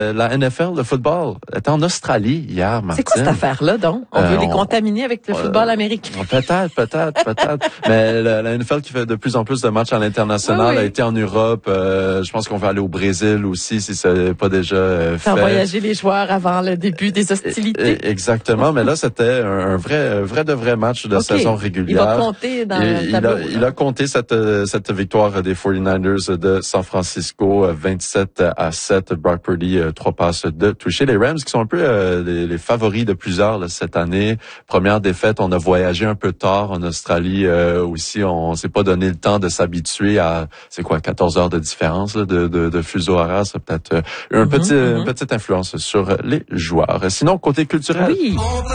La NFL, le football, était en Australie hier, Martine. C'est quoi cette affaire-là, donc? On veut les contaminer avec le football américain? Peut-être. Mais la NFL qui fait de plus en plus de matchs à l'international a été en Europe. Je pense qu'on va aller au Brésil aussi, si c'est pas déjà fait. Faire voyager les joueurs avant le début des hostilités. Exactement. Mais là, c'était un vrai match de saison régulière. Il va compter dans le tableau. Il a compté cette victoire des 49ers de San Francisco, 27-7. Brock Purdy, 3 passes de toucher. Les Rams qui sont un peu les favoris de plusieurs là, cette année. Première défaite, on a voyagé un peu tard en Australie aussi. On s'est pas donné le temps de s'habituer à, 14 heures de différence là, de fuseau horaire. Ça peut-être une petite influence sur les joueurs. Sinon, côté culturel. Oui.